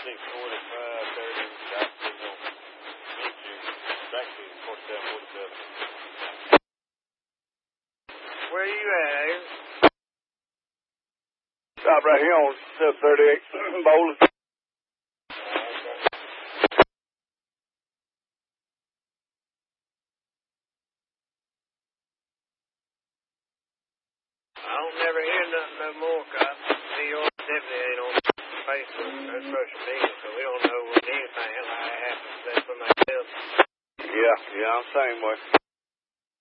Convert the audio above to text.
6:45, 30. We're going to meet you back to 4747. Where you at, Abe? Stop right here on 738 Bowling. I don't never hear nothing no more, cop. New York definitely ain't on Facebook or social media, so we don't know when anything like that happens. That's for myself. Yeah, I'm same way.